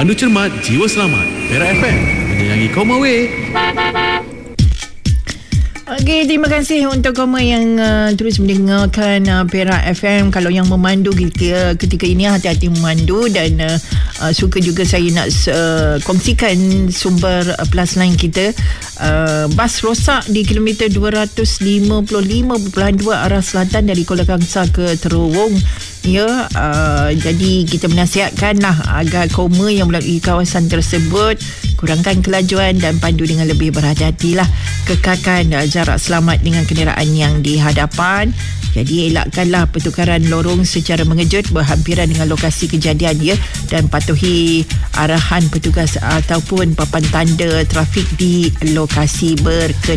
Pandu cermat, jiwa selamat. Perak FM, menyayangi koma weh. Okey, terima kasih untuk koma yang terus mendengarkan Perak FM. Kalau yang memandu ketika ini, hati-hati memandu. Dan suka juga saya nak kongsikan sumber plus line kita. Bas rosak di kilometer 255.2 arah selatan dari Kuala Kangsar ke Terowong. Ya, jadi kita menasihatkanlah agar koma yang melalui kawasan tersebut kurangkan kelajuan dan pandu dengan lebih berhati-hatilah. Kekalkan jarak selamat dengan kenderaan yang di hadapan. Jadi elakkanlah pertukaran lorong secara mengejut berhampiran dengan lokasi kejadian, ya, dan patuhi arahan petugas ataupun papan tanda trafik di lokasi berkenaan.